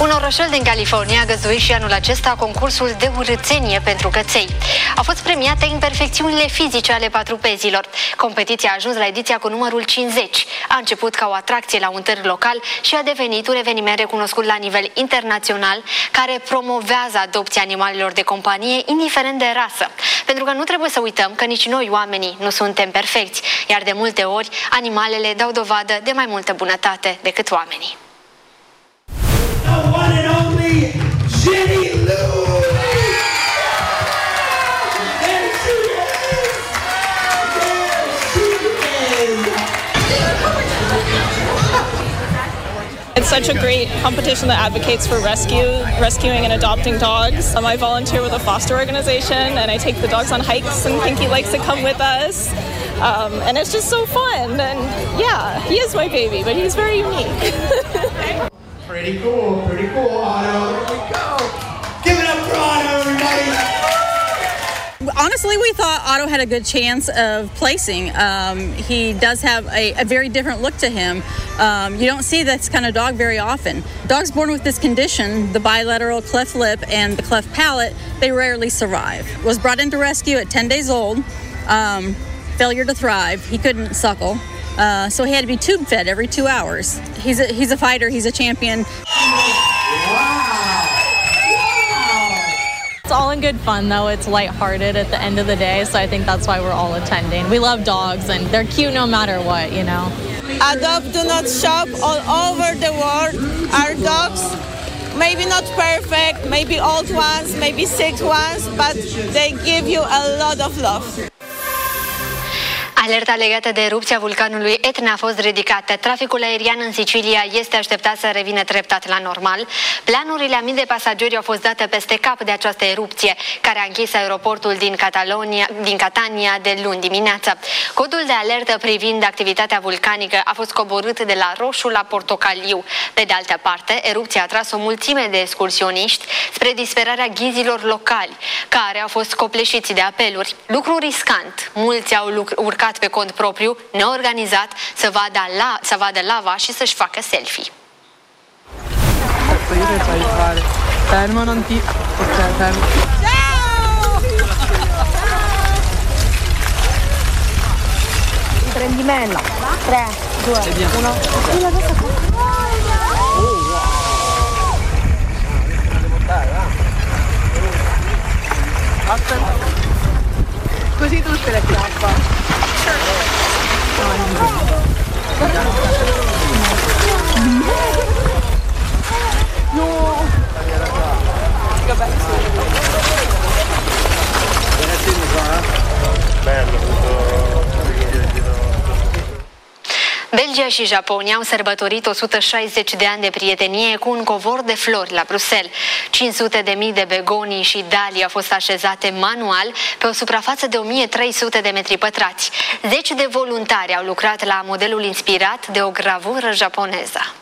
Un orășel din California a găzduit și anul acesta concursul de urâțenie pentru căței. Au fost premiate imperfecțiunile fizice ale patrupezilor. Competiția a ajuns la ediția cu numărul 50. A început ca o atracție la un târg local și a devenit un eveniment recunoscut la nivel internațional, care promovează adopția animalelor de companie, indiferent de rasă. Pentru că nu trebuie să uităm că nici noi, oamenii, nu suntem perfecți, iar de multe ori animalele dau dovadă de mai multă bunătate decât oamenii. One and only Jenny Lou. There she is. It's such a great competition that advocates for rescuing and adopting dogs. I volunteer with a foster organization and I take the dogs on hikes, and Pinky likes to come with us. And it's just so fun. And yeah, he is my baby, but he's very unique. Pretty cool, Otto. Here we go. Give it up for Otto, everybody. Honestly, we thought Otto had a good chance of placing. He does have a very different look to him. You don't see this kind of dog very often. Dogs born with this condition, the bilateral cleft lip and the cleft palate, they rarely survive. Was brought into rescue at 10 days old. Failure to thrive. He couldn't suckle. So he had to be tube fed every 2 hours. He's a fighter. He's a champion. It's all in good fun, though. It's lighthearted at the end of the day, so I think that's why we're all attending. We love dogs, and they're cute no matter what, you know. Adopt Do Not Shop all over the world. Our dogs, maybe not perfect, maybe old ones, maybe sick ones, but they give you a lot of love. Alerta legată de erupția vulcanului Etna a fost ridicată. Traficul aerian în Sicilia este așteptat să revină treptat la normal. Planurile a mii de pasageri au fost date peste cap de această erupție, care a închis aeroportul din Catania de luni dimineață. Codul de alertă privind activitatea vulcanică a fost coborât de la roșu la portocaliu. Pe de altă parte, erupția a tras o mulțime de excursioniști spre disperarea ghizilor locali, care au fost copleșiți de apeluri. Lucru riscant. Mulți au urcat pe cont propriu, neorganizat, să vadă lava și să-și facă selfie. Fermo, non ti... Ok, fermo. Prendimento. 3, 2, 1. Aspetta. Così tutte le chiappa. No. Belgia și Japonia au sărbătorit 160 de ani de prietenie cu un covor de flori la Bruxelles. 500.000 de begonii și dalii au fost așezate manual pe o suprafață de 1300 de metri pătrați. 10 de voluntari au lucrat la modelul inspirat de o gravură japoneză.